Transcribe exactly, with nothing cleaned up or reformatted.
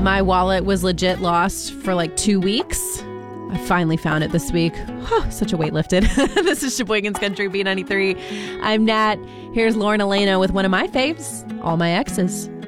My wallet was legit lost for like two weeks. I finally found it this week. Oh, such a weight lifted. This is Sheboygan's Country B ninety-three. I'm Nat. Here's Lauren Elena with one of my faves, All My Exes.